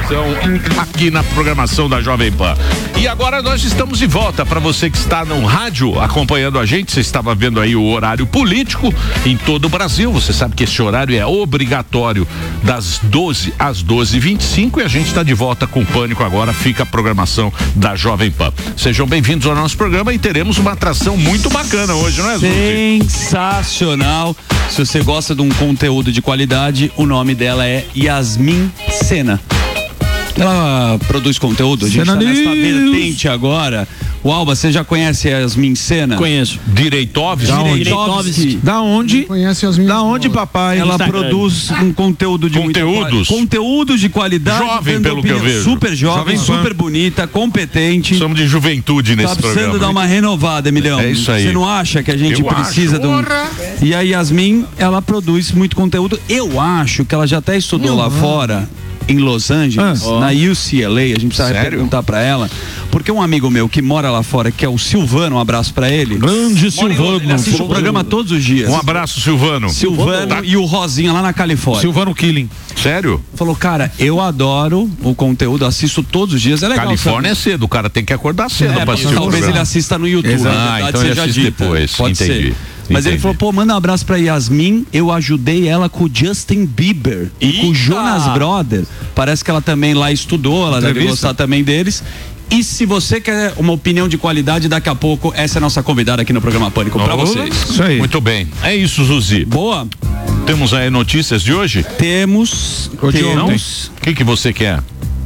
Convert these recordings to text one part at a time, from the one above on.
aqui na programação da Jovem Pan. E agora nós estamos de volta. Para você que está no rádio acompanhando a gente, você estava vendo aí o horário político em todo o Brasil. Você sabe que esse horário é obrigatório das 12 às 12h25 e a gente está de volta com o Pânico agora. Fica a programação da Jovem Pan. Sejam bem-vindos ao nosso programa e teremos uma atração muito bacana hoje, não é, Zuzi? Sensacional. Se você gosta de um conteúdo de qualidade, o nome dela é Yasmin Sena. Ela produz conteúdo, a gente está nessa vertente agora. O Alba, você já conhece a Yasmin Sena? Conheço. Direitovski. Da onde? Conhece Yasmin? Da onde, papai? Ela produz um conteúdo de conteúdos de qualidade. Jovem, pelo que eu vejo. Super jovem, super bonita, competente. Somos de juventude nesse programa. Tá precisando dar uma renovada, Emilhão. É isso aí. Você não acha que a gente precisa de um... E a Yasmin, ela produz muito conteúdo. Eu acho que ela já até estudou lá fora, em Los Angeles, na UCLA. A gente precisa perguntar pra ela, porque um amigo meu que mora lá fora, que é o Silvano, um abraço pra ele. Grande Silvano. Ele assiste o programa todos os dias. Um abraço, Silvano. E o Rosinha lá na Califórnia. Silvano Killing. Sério? Falou, cara, eu adoro o conteúdo, assisto todos os dias. É legal. Califórnia é cedo, o cara tem que acordar cedo pra assistir. Talvez ele assista no YouTube. Então ele assiste depois. Pode ser. Mas ele falou, manda um abraço pra Yasmin, eu ajudei ela com o Justin Bieber e com o Jonas Brothers. Parece que ela também lá estudou, ela deve gostar também deles. E se você quer uma opinião de qualidade, daqui a pouco, essa é a nossa convidada aqui no programa Pânico pra vocês. Isso aí. Muito bem. É isso, Zuzi. Boa. Temos aí notícias de hoje? Temos. O que você quer?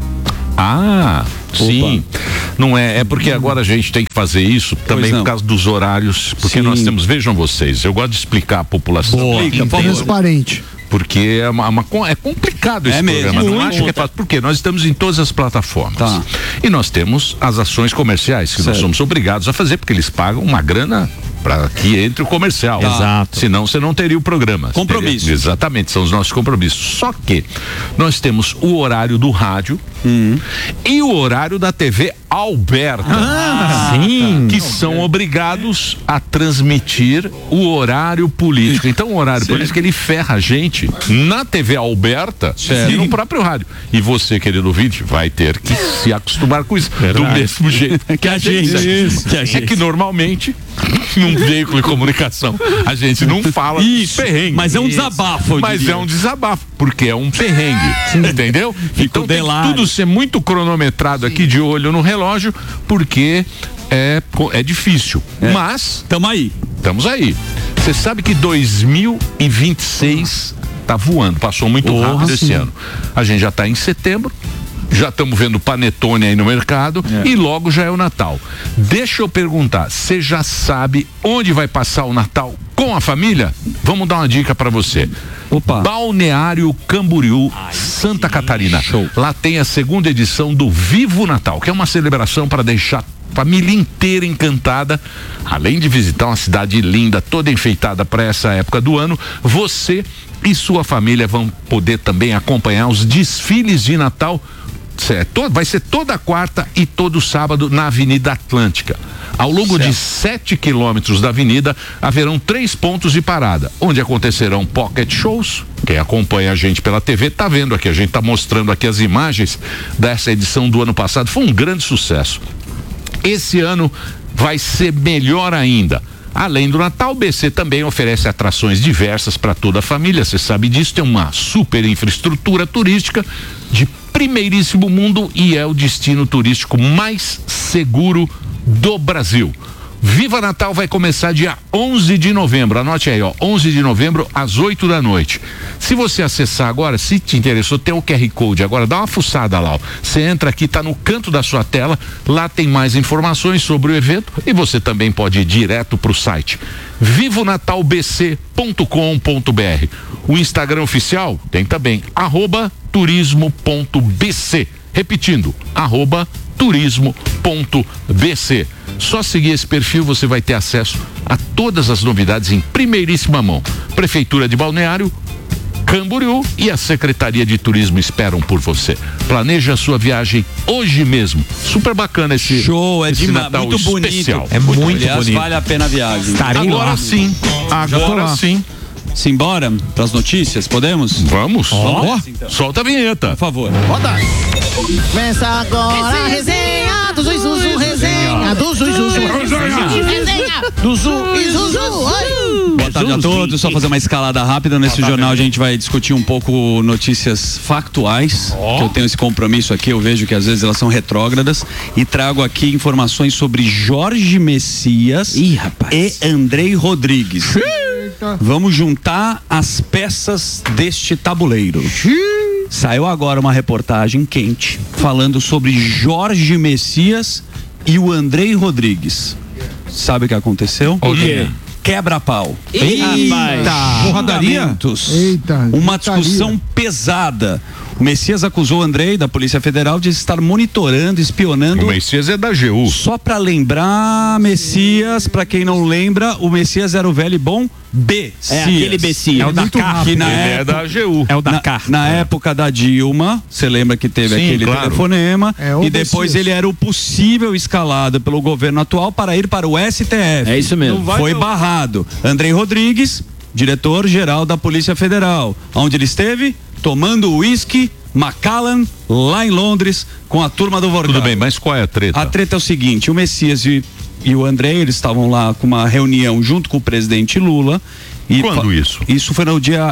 Sim. Não é porque agora a gente tem que fazer isso também por causa dos horários, porque nós temos, vejam vocês, eu gosto de explicar à população. Transparente. Porque é complicado esse programa. Não acho que é fácil. Porque nós estamos em todas as plataformas. E nós temos as ações comerciais que nós somos obrigados a fazer, porque eles pagam uma grana para que entre o comercial. Exato. Senão você não teria o programa. Compromisso. Exatamente, são os nossos compromissos. Só que nós temos o horário do rádio e o horário da TV Alberta. Que são obrigados a transmitir o horário político. Então o horário político, ele ferra a gente na TV Alberta e no próprio rádio. E você, querido ouvinte, vai ter que se acostumar com isso. Do mesmo jeito que a gente. É que normalmente num veículo de comunicação a gente não fala perrengue. Mas é um desabafo. Mas é um desabafo, porque é um perrengue. Entendeu? Então tem que tudo ser muito cronometrado aqui, de olho no relógio, porque é difícil. Mas estamos aí. Você sabe que 2026 tá voando, passou muito rápido esse ano. A gente já tá em setembro. Já estamos vendo panetone aí no mercado e logo já é o Natal. Deixa eu perguntar, você já sabe onde vai passar o Natal com a família? Vamos dar uma dica para você. Balneário Camboriú, Santa Catarina. Lá tem a segunda edição do Vivo Natal, que é uma celebração para deixar a família inteira encantada. Além de visitar uma cidade linda, toda enfeitada para essa época do ano, você e sua família vão poder também acompanhar os desfiles de Natal. Vai ser toda quarta e todo sábado na Avenida Atlântica. Ao longo de 7 quilômetros da avenida, haverão 3 pontos de parada, onde acontecerão pocket shows. Quem acompanha a gente pela TV tá vendo aqui, a gente tá mostrando aqui as imagens dessa edição do ano passado. Foi um grande sucesso. Esse ano vai ser melhor ainda. Além do Natal, o BC também oferece atrações diversas para toda a família. Você sabe disso, tem uma super infraestrutura turística de primeiríssimo mundo e é o destino turístico mais seguro do Brasil. Viva Natal vai começar dia 11 de novembro, anote aí, 11 de novembro às 8 da noite. Se você acessar agora, se te interessou, tem o QR Code, agora dá uma fuçada lá, você entra aqui, tá no canto da sua tela, lá tem mais informações sobre o evento e você também pode ir direto pro site vivonatalbc.com.br. O Instagram oficial tem também @turismo.bc. Repetindo, @turismo.bc. Só seguir esse perfil, você vai ter acesso a todas as novidades em primeiríssima mão. Prefeitura de Balneário Camboriú e a Secretaria de Turismo esperam por você. Planeja a sua viagem hoje mesmo. Super bacana esse show, é esse Natal muito especial. Bonito. É muito bonito. Vale a pena a viagem. Agora sim. Agora sim. Simbora para as notícias, podemos? Vamos. Então. Solta a vinheta. Por favor. Roda. Começa agora a resenha do Zuzu, resenha do Zuzu, resenha do Zuzu. Boa tarde a todos, só fazer uma escalada rápida. Nesse jornal a gente vai discutir um pouco notícias factuais, que eu tenho esse compromisso aqui, eu vejo que às vezes elas são retrógradas, e trago aqui informações sobre Jorge Messias e Andrei Rodrigues. Vamos juntar as peças deste tabuleiro. Saiu agora uma reportagem quente falando sobre Jorge Messias e o Andrei Rodrigues. Sabe o que aconteceu? O quê? Quebra-pau. Eita! Porradaria? Eita, uma discussão pesada. O Messias acusou o Andrei, da Polícia Federal, de estar monitorando, espionando. O Messias é da AGU. Só pra lembrar, Messias, pra quem não lembra, o Messias era o velho e bom Bessias. É aquele Messias. É o da CAR. Ele é da AGU. É o da CAR. Na época da Dilma, você lembra que teve aquele telefonema, e depois ele era o possível escalado pelo governo atual para ir para o STF. É isso mesmo. Foi barrado. Andrei Rodrigues, diretor-geral da Polícia Federal. Onde ele esteve? Tomando uísque Macallan, lá em Londres, com a turma do Vorgal. Tudo bem, mas qual é a treta? A treta é o seguinte, o Messias e o Andrei, eles estavam lá com uma reunião junto com o presidente Lula. E quando isso? Isso foi no dia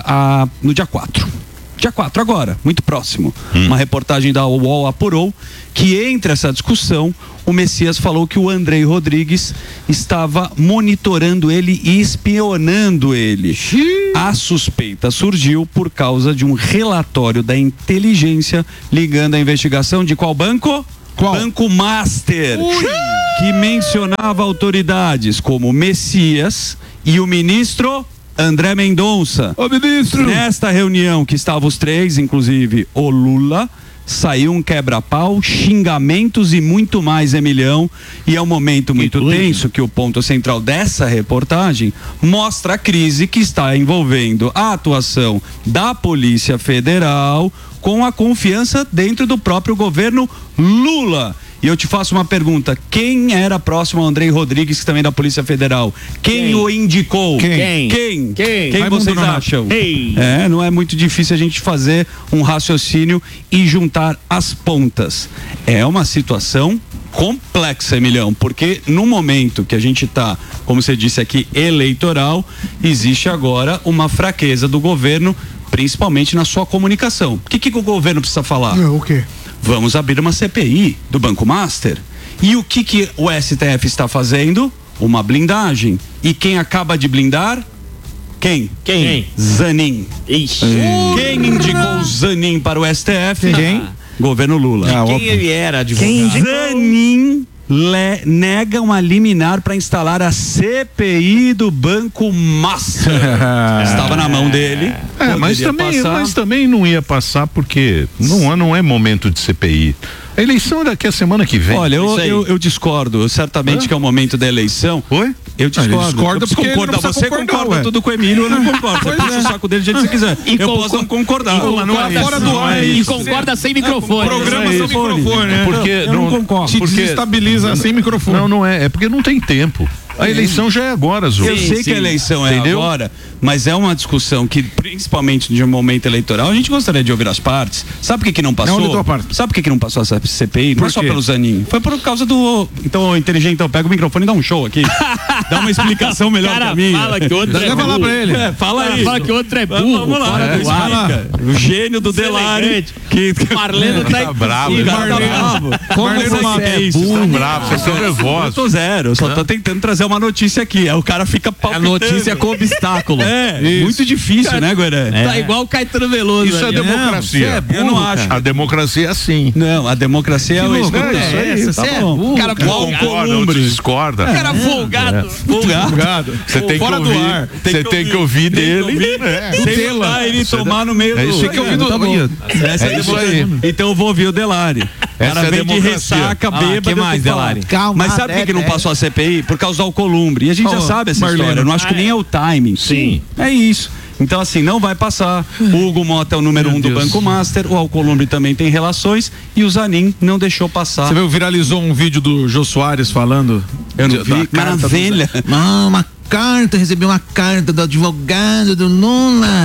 4. Dia 4 agora, muito próximo. Uma reportagem da UOL apurou que entre essa discussão, o Messias falou que o Andrei Rodrigues estava monitorando ele e espionando ele. A suspeita surgiu por causa de um relatório da inteligência ligando a investigação de qual banco? Qual? Banco Master, que mencionava autoridades como Messias e o ministro André Mendonça. Ô, ministro! Nesta reunião que estavam os três, inclusive o Lula, saiu um quebra-pau, xingamentos e muito mais, Emilhão. E é um momento muito tenso que o ponto central dessa reportagem mostra a crise que está envolvendo a atuação da Polícia Federal com a confiança dentro do próprio governo Lula. E eu te faço uma pergunta, quem era próximo ao Andrei Rodrigues, que também é da Polícia Federal? Quem o indicou? Quem vocês acham? Não é muito difícil a gente fazer um raciocínio e juntar as pontas. É uma situação complexa, Emilhão, porque no momento que a gente está, como você disse aqui, eleitoral, existe agora uma fraqueza do governo, principalmente na sua comunicação. O que o governo precisa falar? O quê? Vamos abrir uma CPI do Banco Master. E o que o STF está fazendo? Uma blindagem. E quem acaba de blindar? Quem? Zanin. Quem indicou Zanin para o STF? Quem? Governo Lula. Quem ele era, advogado? Zanin nega uma liminar para instalar a CPI do Banco Master. Estava na mão dele. Mas também não ia passar porque não é momento de CPI. A eleição é daqui a semana que vem. Olha, eu discordo. Certamente que é o momento da eleição. Oi? Eu discordo. Discorda porque você concorda tudo com o Emílio, eu não concordo. Você puxa o saco dele do jeito que você quiser. Eu posso não concordar. Fora do ar. E concorda sem microfone. Programa sem microfone, né? Porque eu não concordo. Te desestabiliza sem microfone. Não é. É porque não tem tempo. A eleição já é agora, Zô. Eu sei que a eleição é agora, mas é uma discussão que, principalmente de um momento eleitoral, a gente gostaria de ouvir as partes. Sabe por que não passou? Sabe por que não passou essa CPI? Não é só pelo Zanin. Foi por causa do... Então, inteligente, pega o microfone e dá um show aqui. Dá uma explicação melhor pra mim. Fala que outro é falar pra ele. Fala aí. Fala que outro é burro. Vamos lá. O gênio do Delari. Marleno tá bravo. Como você é burro? Bravo, vocês estão nervosos. Eu tô zero, eu só tô tentando trazer uma notícia aqui. Aí o cara fica palpitando. A notícia com obstáculo. Muito difícil, né, Guaré? Tá igual o Caetano Veloso. Isso é democracia. Eu não acho. A democracia é assim. Não, a democracia é o isso aí. Cara concorda, outro discorda. Cara folgado. Você tem que ouvir. Você tem que ouvir dele. Sem mandar ele tomar no meio do... Tem que ouvir do... É isso aí. Então eu vou ouvir o Delari. O cara vem de ressaca, bêbado. Que mais, Delari? Calma. Mas sabe por que não passou a CPI? Por causa do Alcolumbre. E a gente já sabe essa história. Eu não acho que nem é o timing. Sim. É isso. Então, assim, não vai passar. O Hugo Mota é o número 1 do Banco Master, o Alcolumbre também tem relações e o Zanin não deixou passar. Você viu, viralizou um vídeo do Jô Soares falando? Eu não vi, maravilha. Recebi uma carta do advogado do Lula.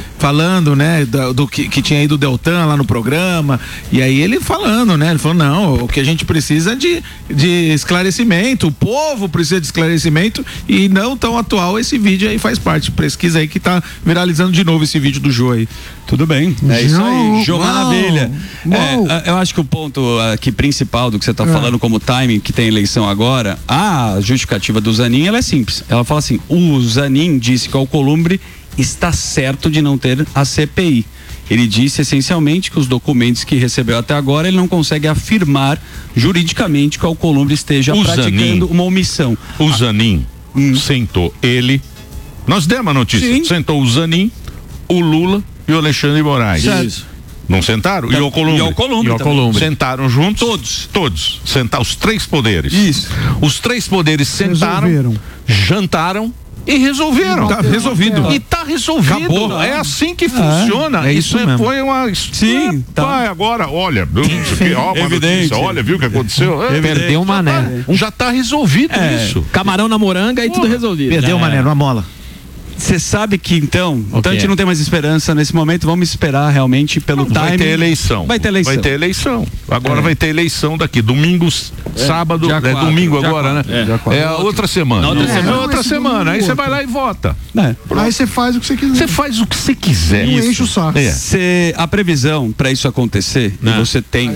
falando, né, do que tinha ido o Deltan lá no programa, e aí ele falando, né, ele falou, não, o que a gente precisa de esclarecimento, o povo precisa de esclarecimento, e não tão atual esse vídeo aí faz parte, pesquisa aí que tá viralizando de novo esse vídeo do Jô aí. Tudo bem, é isso aí, Jô Maravilha. Eu acho que o ponto aqui principal do que você tá falando como timing, que tem eleição agora, a justificativa do Zanin, ela é simples, ela fala assim, o Zanin disse que o Alcolumbre está certo de não ter a CPI. Ele disse essencialmente que os documentos que recebeu até agora ele não consegue afirmar juridicamente que o Alcolumbre esteja praticando uma omissão. O Zanin sentou ele, nós demos a notícia, sentou o Zanin, o Lula e o Alexandre de Moraes. Isso. Não sentaram? E o Alcolumbre. Sentaram juntos? Todos. Sentaram os três poderes. Isso. Os três poderes sentaram, jantaram e resolveram. Tá resolvido. E tá resolvido. Acabou. É assim que funciona. Isso foi uma. Sim. Vai agora, olha. Evidente. Olha, viu o que aconteceu? Perdeu o Mané. Já tá resolvido isso. Camarão na moranga e tudo resolvido. Perdeu o Mané numa mola. Você sabe que então a gente não tem mais esperança nesse momento, vamos esperar realmente pelo time. Vai ter eleição. Vai ter eleição. Agora vai ter eleição daqui, domingo, sábado, domingo agora, né? É a outra semana. Outra semana. Aí você vai lá e vota. Aí você faz o que você quiser. Você faz o que você quiser. Não enche o saco. A previsão para isso acontecer, e você tem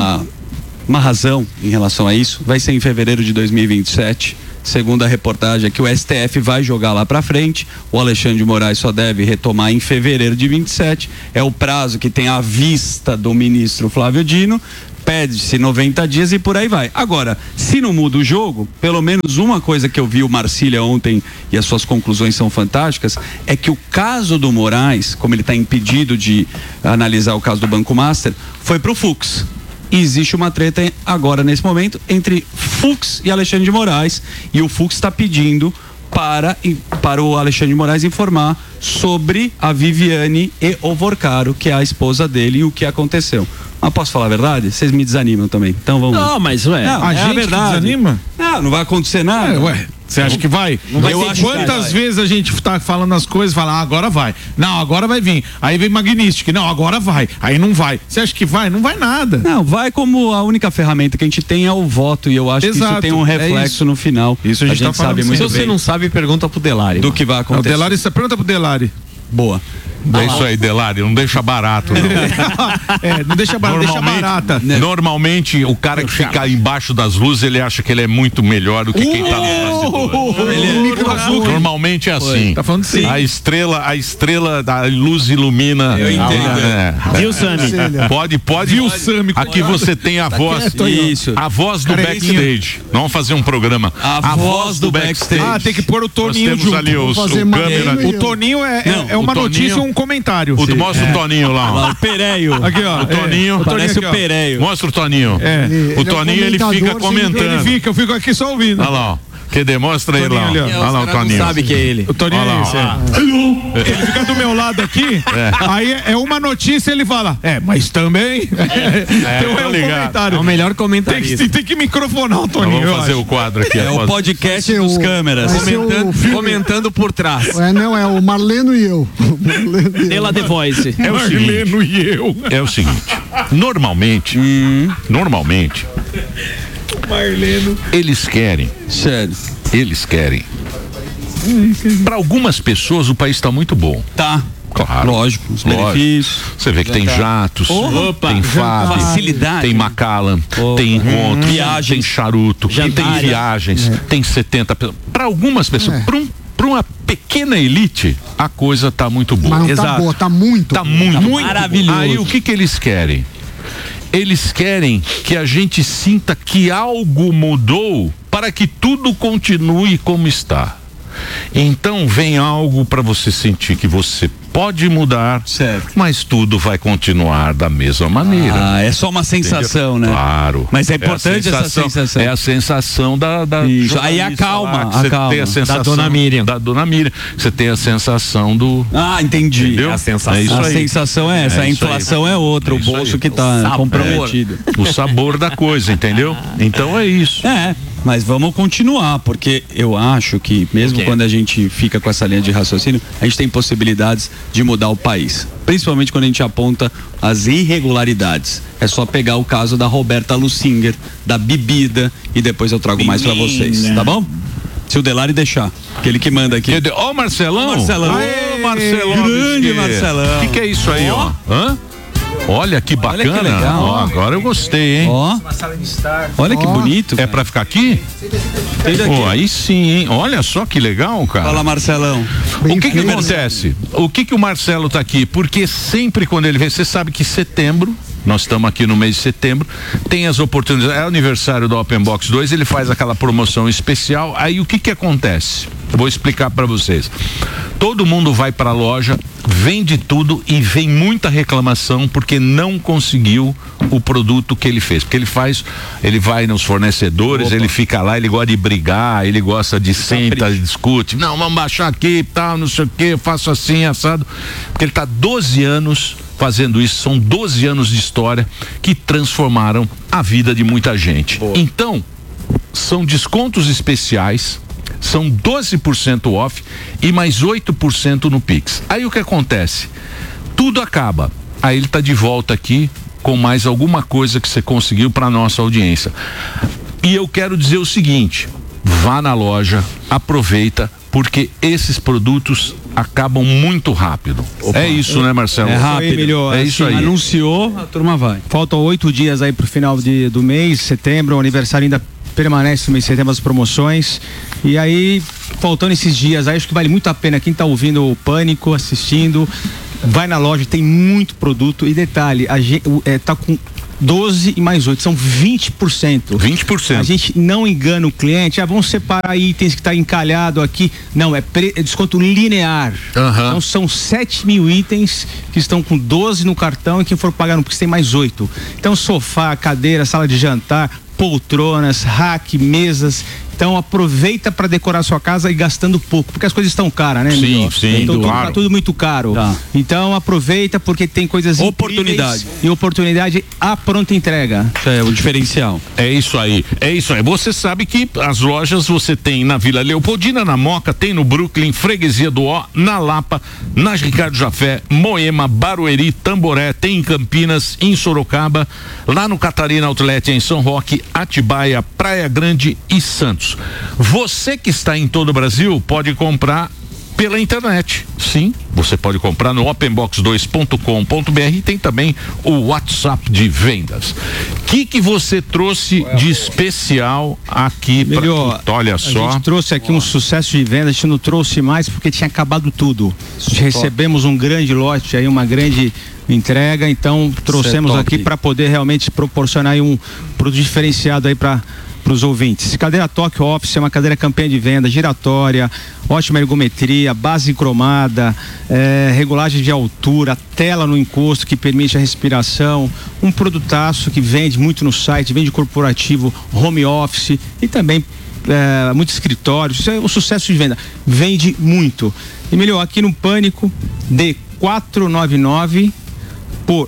uma razão em relação a isso, vai ser em fevereiro de 2027. Segundo a reportagem aqui, o STF vai jogar lá pra frente, o Alexandre de Moraes só deve retomar em fevereiro de 27, é o prazo que tem à vista do ministro Flávio Dino, pede-se 90 dias e por aí vai. Agora, se não muda o jogo, pelo menos uma coisa que eu vi o Marcília ontem, e as suas conclusões são fantásticas, é que o caso do Moraes, como ele está impedido de analisar o caso do Banco Master, foi pro Fux. E existe uma treta agora, nesse momento, entre Fux e Alexandre de Moraes. E o Fux está pedindo para o Alexandre de Moraes informar sobre a Viviane e o Vorcaro, que é a esposa dele, e o que aconteceu. Mas posso falar a verdade? Vocês me desanimam também. Então vamos lá. Não, mas a gente verdade. desanima? Não vai acontecer nada. Você acha que vai? Quantas vezes a gente tá falando as coisas e fala, agora vai. Não, agora vai vir. Aí vem Magnístic. Não, agora vai. Aí não vai. Você acha que vai? Não vai nada. Não, vai como a única ferramenta que a gente tem é o voto. E eu acho que isso tem um reflexo no final. Isso a gente tá sabe muito bem. Se você não sabe, pergunta pro Delari. Do que vai acontecer. O Delari, você pergunta pro Delari. Boa. É isso aí, Delari, não deixa barato. Não, não deixa barato, deixa barata. Normalmente, o cara que fica embaixo das luzes, ele acha que ele é muito melhor do que quem tá no bastidor. Normalmente é assim. Tá falando sim. A estrela da luz ilumina. Eu entendo. Viu, Sami? Pode. Viu, Sami? Aqui você tem a voz. Isso. A voz do backstage. Vamos fazer um programa. A voz do backstage. Tem que pôr o Toninho junto. Ali o câmera. O Toninho é uma notícia e um comentário. Mostra o Toninho lá. O Pereio. Aqui, ó. O Toninho. Parece o Pereio. Mostra o Toninho. O Toninho, ele fica comentando. Eu fico aqui só ouvindo. Olha lá, ó. Que demonstra ele lá. Olha lá o Toninho. Sabe que é ele. O Toninho é esse. Ele fica do meu lado aqui, aí é uma notícia, ele fala, mas também. Então é um comentário. É o melhor comentário. Tem que microfonar o Toninho. Vamos fazer o quadro aqui. É o podcast dos câmeras. Comentando por trás. É o Marleno e eu. Ela The Voice. É o Marleno e eu. É o seguinte. Normalmente. Marleno. Eles querem. Sério. Para algumas pessoas o país está muito bom. Tá. Claro. Lógico, os benefícios. Você vê que tem jatos, tem FAB, facilidade. tem Macallan, tem encontros, viagens, tem charuto, tem viagens, tem 70 pessoas. Para algumas pessoas, para uma pequena elite, a coisa está muito boa. Mas não tá boa, tá muito. Tá muito maravilhoso. Aí o que eles querem? Eles querem que a gente sinta que algo mudou para que tudo continue como está. Então vem algo para você sentir que você pode mudar, certo, mas tudo vai continuar da mesma maneira. É só uma sensação, entendeu? Né? Claro. Mas é importante essa sensação. É a sensação da isso. Aí acalma. Você tem a sensação da Dona Miriam. Você tem a sensação do... entendi. Entendeu? A sensação. É isso aí. A sensação é essa, a inflação é outra, o bolso que tá comprometido. O sabor da coisa, entendeu? Então é isso. Mas vamos continuar, porque eu acho que mesmo quando a gente fica com essa linha de raciocínio, a gente tem possibilidades de mudar o país. Principalmente quando a gente aponta as irregularidades. É só pegar o caso da Roberta Lussinger, da bebida, e depois eu trago mais pra vocês, tá bom? Se o Delari deixar, aquele que manda aqui. Ó, Marcelão! Marcelão! Aê, Marcelão! Grande Marcelão! O que é isso aí, ó? Hã? Olha que bacana. Olha que legal. Ó, agora eu gostei, hein? Ó. Olha que bonito. É pra ficar aqui? Pô, aí sim, hein? Olha só que legal, cara. Fala, Marcelão. O que acontece? O que o Marcelo tá aqui? Porque sempre quando ele vem, você sabe que setembro, nós estamos aqui no mês de setembro, tem as oportunidades, é o aniversário do Open Box 2, ele faz aquela promoção especial. Aí o que acontece? Vou explicar para vocês. Todo mundo vai para a loja, vende tudo e vem muita reclamação porque não conseguiu o produto que ele fez. Porque ele vai nos fornecedores, ele fica lá, ele gosta de brigar, ele gosta de senta, discute. Não, vamos baixar aqui, tal, não sei o que, eu faço assim, assado. Porque ele tá 12 anos fazendo isso, são 12 anos de história que transformaram a vida de muita gente. Então, são descontos especiais, são 12% off e mais 8% no Pix. Aí o que acontece? Tudo acaba. Aí ele tá de volta aqui com mais alguma coisa que você conseguiu para nossa audiência. E eu quero dizer o seguinte: vá na loja, aproveita, porque esses produtos acabam muito rápido. É isso, né, Marcelo? É rápido. Melhor, é isso aí. Anunciou, a turma vai. Faltam 8 dias aí pro final do mês, setembro, o aniversário ainda permanece no mês de setembro, as promoções. E aí, faltando esses dias aí, acho que vale muito a pena quem tá ouvindo o Pânico, assistindo, vai na loja, tem muito produto. E detalhe, a gente tá com 12 e mais 8, são 20%. 20%. A gente não engana o cliente, vamos separar itens que tá encalhado aqui. Não, é desconto linear. Então são 7 mil itens que estão com 12 no cartão e quem for pagar no Pix tem mais 8. Então sofá, cadeira, sala de jantar, poltronas, rack, mesas. Então aproveita para decorar sua casa e gastando pouco, porque as coisas estão caras, né? Sim, sim, então claro. tá tudo muito caro. Tá. Então aproveita porque tem coisas Oportunidade. E oportunidade à pronta entrega. É o diferencial. É isso aí, é isso aí. Você sabe que as lojas você tem na Vila Leopoldina, na Moca, tem no Brooklyn, Freguesia do Ó, na Lapa, na Ricardo Jafé, Moema, Barueri, Tamboré, tem em Campinas, em Sorocaba, lá no Catarina Outlet, em São Roque, Atibaia, Praia Grande e Santos. Você que está em todo o Brasil pode comprar pela internet. Sim, você pode comprar no openbox2.com.br e tem também o WhatsApp de vendas. O que você trouxe de especial aqui para olha só. A gente trouxe aqui um sucesso de venda, a gente não trouxe mais porque tinha acabado tudo. Recebemos um grande lote aí, uma grande entrega, então trouxemos aqui para poder realmente proporcionar aí um produto diferenciado aí para os ouvintes. Cadeira Tokyo Office é uma cadeira campeã de venda, giratória, ótima ergometria, base cromada, regulagem de altura, tela no encosto que permite a respiração, um produtaço que vende muito no site, vende corporativo, home office e também muito escritório. Isso é um sucesso de venda, vende muito. E melhor, aqui no Pânico, de 499 por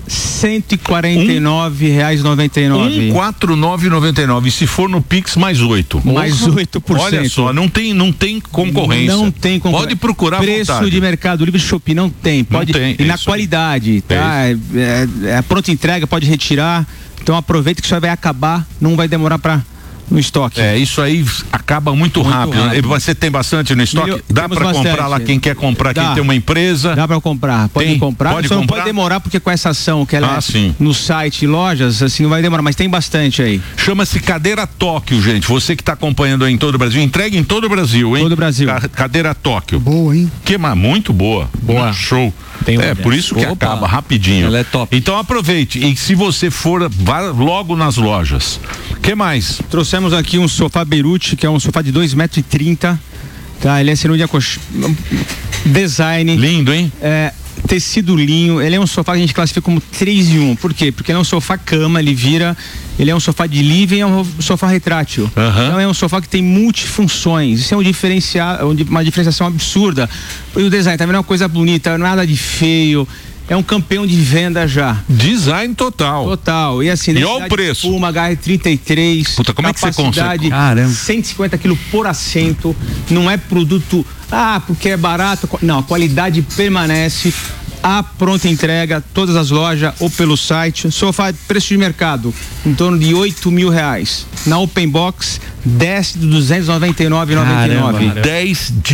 R$149,99. 149,99. E se for no Pix, mais 8. Mais 8%. Olha só, não tem concorrência. Não tem concorrência. Pode procurar preço de Mercado Livre, Shopee não tem. Pode, não tem. E na qualidade, tá? É pronta entrega, pode retirar. Então aproveita que isso vai acabar, não vai demorar no estoque. Isso aí acaba muito rápido. Você tem bastante no estoque? Dá para comprar lá, quem quer comprar, quem tem uma empresa? Dá para comprar, pode comprar. Pode só comprar? Não pode demorar porque com essa ação que ela no site e lojas, assim, não vai demorar, mas tem bastante aí. Chama-se Cadeira Tóquio, gente. Você que está acompanhando aí em todo o Brasil, entrega em todo o Brasil, hein? Todo o Brasil. Cadeira Tóquio. Boa, hein? Muito boa. Boa. Show. Por isso que acaba rapidinho. Ela é top. Então aproveite. E se você for, vá logo nas lojas. Que mais? Trouxemos aqui um sofá Beirute, que é um sofá de 2,30 m. Tá? Ele é de design. Lindo, hein? Tecido linho. Ele é um sofá que a gente classifica como 3 em 1. Por quê? Porque ele é um sofá cama, ele é um sofá de living, é um sofá retrátil. Então é um sofá que tem multifunções. Isso é uma diferenciação absurda. E o design também é uma coisa bonita, nada de feio. é um campeão de venda já. Design total. Total. E assim, e olha o preço. Uma HR33. Puta, como é que você consegue? 150 quilos por assento. Não é produto, porque é barato. Não, a qualidade permanece. A pronta entrega, todas as lojas ou pelo site. Sofá, preço de mercado, em torno de R$8.000. Na Open Box, 10 de R$299,99. 10 de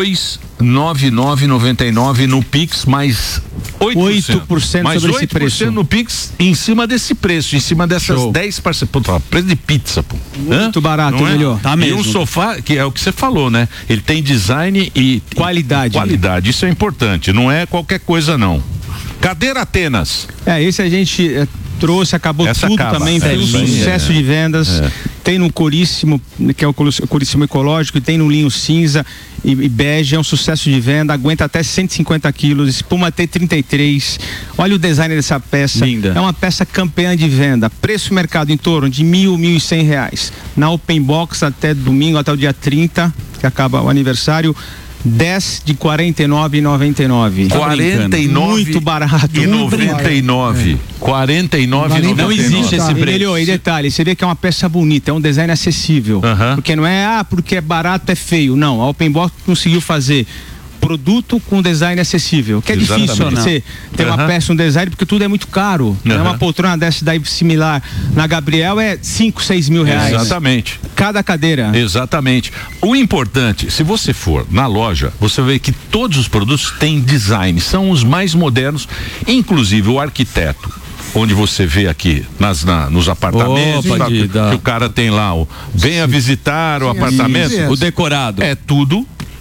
R$299,99 no Pix, mais 8%. Mais sobre esse preço. No Pix, em cima desse preço, em cima dessas 10 parcelas. Puta, preço de pizza, pô. Muito barato, melhor. Tá mesmo. E um sofá, que é o que você falou, né? Ele tem design e qualidade. Qualidade, isso é importante, não é qualquer coisa não. Cadeira Atenas. Esse a gente trouxe, acabou essa tudo acaba. Também, foi um sucesso de vendas. Tem no Coríssimo, que é o Coríssimo ecológico, e tem no linho cinza e bege, é um sucesso de venda, aguenta até 150 quilos, espuma T33. Olha o design dessa peça. Linda. É uma peça campeã de venda. Preço mercado em torno de R$1.100. Na Open Box até domingo, até o dia 30, que acaba o aniversário. 10 de R$49,99. 49 muito barato. E 99. 49,99. Não existe esse preço. E detalhe, você vê que é uma peça bonita, é um design acessível. Porque não é, porque é barato, é feio. Não, a Open Box conseguiu fazer produto com design acessível, que é difícil você ter uma peça, um design, porque tudo é muito caro. Uma poltrona dessa daí similar na Gabriel é 5, 6 mil reais. Exatamente. Cada cadeira. Exatamente. O importante, se você for na loja, você vê que todos os produtos têm design, são os mais modernos, inclusive o arquiteto. Onde você vê aqui nos apartamentos, que o cara tem lá venha visitar o apartamento, o decorado. É tudo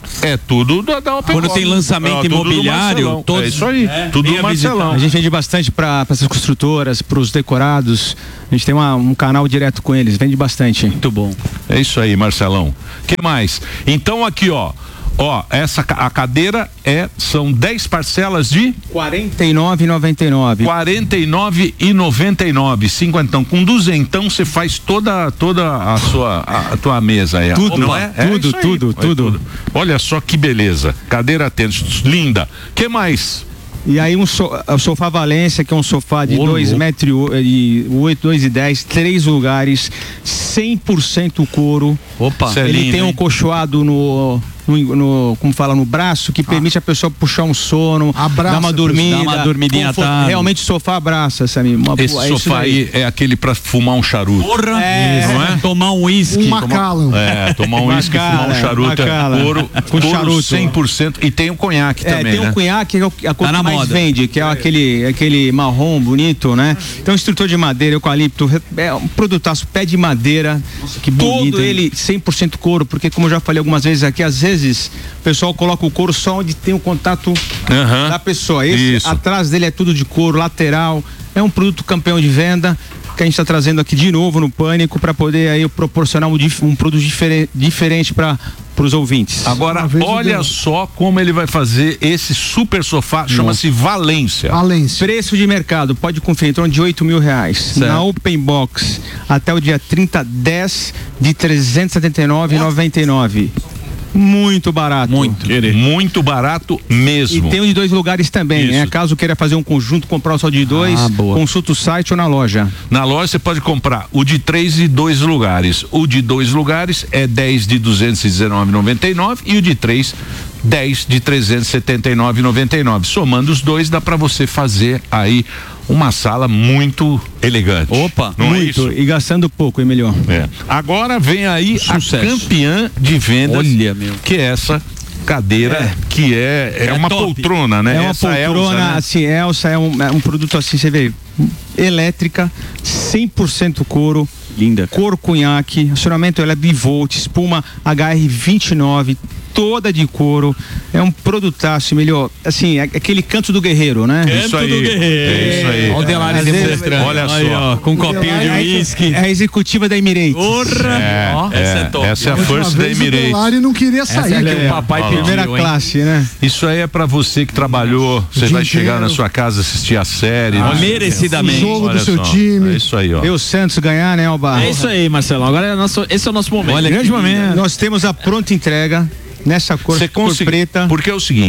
da Open Quando Box. tem lançamento imobiliário, todos, é isso aí, tudo do Marcelão. A gente vende bastante para essas construtoras, para os decorados. A gente tem um canal direto com eles, vende bastante. Muito bom. É isso aí, Marcelão. Que mais? Então aqui, a cadeira são 10 parcelas de R$49,99. R$49,99. 50. Com 200 você faz toda a tua mesa aí. Tudo, não é? Tudo. Olha só que beleza. Cadeira Atenas, linda. Que mais? E aí o sofá Valência, que é um sofá de 2,8 metros, 2,10, 3 lugares, 100% couro. Opa, ele tem um colchoado no braço, que permite a pessoa puxar um sono, dar uma dormida. Dá uma dormidinha, tá? Realmente o sofá abraça, Samir. Esse sofá aí é aquele pra fumar um charuto. Porra! Não é? Tomar um uísque. Tomar um uísque, fumar um charuto. Couro com charuto 100%. E tem o conhaque também, tem o conhaque, que é a cor que mais vende, que é aquele marrom bonito, né? Então, estrutor de madeira, eucalipto, é um produtaço, pé de madeira. Nossa, que bonito. Todo ele 100% couro, porque como eu já falei algumas vezes aqui, às vezes o pessoal coloca o couro só onde tem o contato da pessoa. Atrás dele é tudo de couro, lateral. É um produto campeão de venda que a gente está trazendo aqui de novo no Pânico para poder aí proporcionar um produto diferente para os ouvintes. Agora, olha só como ele vai fazer esse super sofá, chama-se Valência. Preço de mercado, pode conferir, em torno de R$8.000. Certo. Na Open Box, até o dia 30, 10 de R$379,99. Muito barato. Muito barato mesmo. E tem o de 2 lugares também, né? Caso queira fazer um conjunto, comprar só de 2, consulta o site ou na loja. Na loja você pode comprar o de 3 e 2 lugares. O de 2 lugares é 10 de R$219,99 e o de 3 10 de R$379,99. Somando os dois, dá para você fazer aí uma sala muito elegante. Opa, não muito. É isso? E gastando pouco, hein, melhor. Agora vem aí a campeã de vendas, que é essa cadeira, que é uma top. Poltrona, né? É uma poltrona, Elsa, né? Assim, Elsa é um produto assim, você vê, elétrica, 100% couro. Linda. Cor cunhaque, acionamento ela é bivolt, espuma HR29, toda de couro. É um produtaço, melhor, assim, aquele canto do guerreiro, né? Isso aí. É isso aí. Olha o Delari demonstrando. Olha só. Aí, ó, com um copinho de uísque. É a executiva da Emirates. Essa é top. Essa é a First da Emirates. O Delari não queria sair. Essa que o papai pediu, primeira classe, né? Isso aí é pra você que trabalhou, você vai chegar na sua casa assistir a série. Merecidamente. O jogo Olha do seu só. time. É isso aí, ó. E o Santos ganhar, né, Alba? É isso aí, Marcelão. Agora esse é o nosso momento. Olha, grande momento. Nós temos a pronta entrega nessa cor preta. Porque é o seguinte,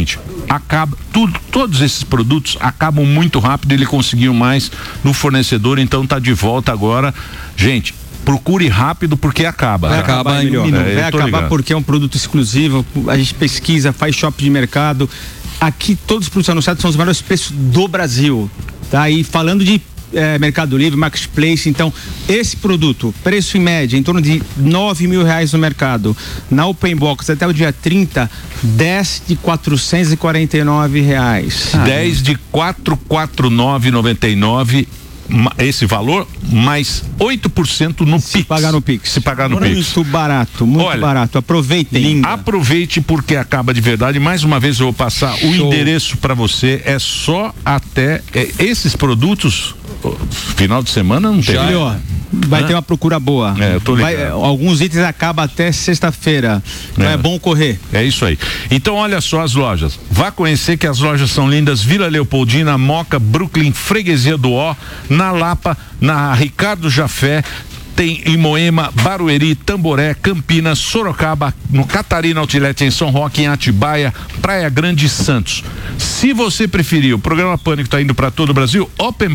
todos esses produtos acabam muito rápido, ele conseguiu mais no fornecedor, então tá de volta agora. Gente, procure rápido porque acaba. Vai acabar em um minuto. Vai acabar porque é um produto exclusivo, a gente pesquisa, faz shopping de mercado. Aqui todos os produtos anunciados são os melhores preços do Brasil. Tá? E falando de Mercado Livre, Marketplace, então esse produto, preço em média em torno de R$9.000 no mercado, na Open Box até o dia 30, 10 de R$449. 10 de R$449,99, esse valor, mais 8% no Pix. Se pagar no Pix. Muito barato, muito barato. Aproveitem. Aproveite porque acaba de verdade. Mais uma vez eu vou passar o endereço para você. É só até esses produtos. Final de semana não tem. Vai ter uma procura boa. Eu tô ligado. Alguns itens acabam até sexta-feira. Então é bom correr. É isso aí. Então olha só as lojas. Vá conhecer que as lojas são lindas. Vila Leopoldina, Moca, Brooklyn, Freguesia do Ó, na Lapa, na Ricardo Jafé. Tem em Moema, Barueri, Tamboré, Campinas, Sorocaba, no Catarina Outlet, em São Roque, em Atibaia, Praia Grande e Santos. Se você preferir, o programa Pânico está indo para todo o Brasil,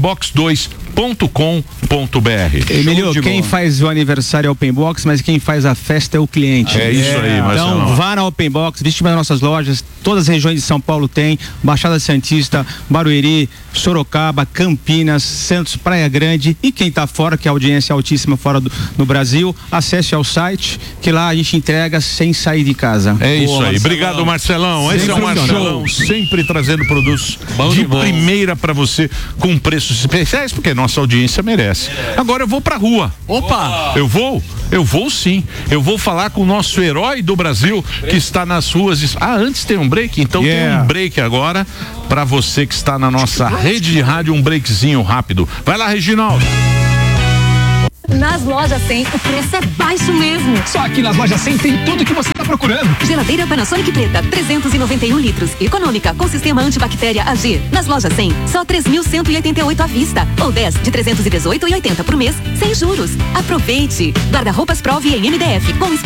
openbox2.com.br. Emílio, quem faz o aniversário é o Open Box, mas quem faz a festa é o cliente. É isso aí, Marcelo. Então vá na Open Box, visite nas nossas lojas, todas as regiões de São Paulo tem, Baixada Santista, Barueri, Sorocaba, Campinas, Santos, Praia Grande, e quem está fora, que a audiência é altíssima fora no Brasil, acesse ao site, que lá a gente entrega sem sair de casa. É isso aí. Obrigado, Marcelão. Esse é o Marcelão, sempre trazendo produtos de primeira para você, com preços especiais, porque nossa audiência merece. Agora eu vou pra rua. Opa! Eu vou sim. Eu vou falar com o nosso herói do Brasil, que está nas ruas. Antes tem um break? Então tem um break agora para você que está na nossa rede de rádio, um breakzinho rápido. Vai lá, Reginaldo. Nas lojas 100, o preço é baixo mesmo. Só aqui nas lojas 100 tem tudo que você está procurando. Geladeira Panasonic preta, 391 litros. Econômica, com sistema antibactéria AG. Nas lojas 100, só 3.188 à vista. Ou 10 de 318,80 por mês, sem juros. Aproveite. Guarda-roupas Prove em MDF, com